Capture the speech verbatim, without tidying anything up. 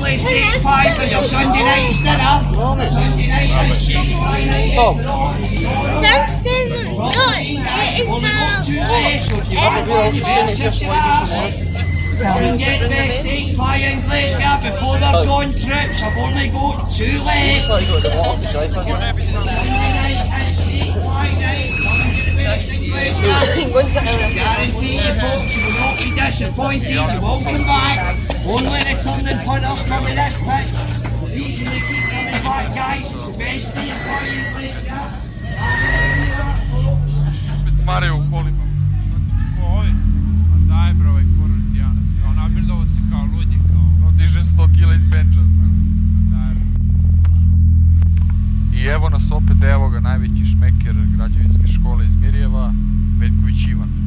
lovely steak pie for your Sunday night's dinner. Sunday night is steak pie night. Tom. That's good. Only got two days, so if you want one, you better shift your ass. Come and get the best steak pie in Glasgow before they're gone trips. I've only got two left. Sunday night is steak pie night. Come and get the best in Glasgow. Guarantee you folks, you will not be disappointed. You will come back. Only returning punters come to this pitch. Easily keep coming back, guys. It's the best steak pie in Glasgow. Mare u kolima. Što ovi? A daj bre ovaj korintijanac. Kao nabildao si kao ludji. Kao dižem sto kila iz benča. Daj bre. I evo nas opet, evo ga najveći šmeker građevinske škole iz Mirjeva, Veljković Ivan.